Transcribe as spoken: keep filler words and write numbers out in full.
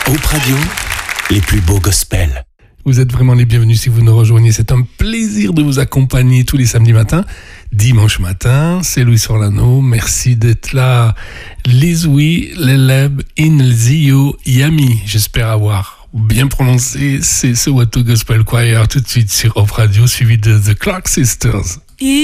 Hope Radio, les plus beaux gospels. Vous êtes vraiment les bienvenus si vous nous rejoignez. C'est un plaisir de vous accompagner tous les samedis matins, dimanche matin. C'est Luis Orlano. Merci d'être là. Lizwi Leleb Inzio Yami. J'espère avoir bien prononcé. C'est ce Soweto Gospel Choir tout de suite sur Hope Radio, suivi de The Clark Sisters.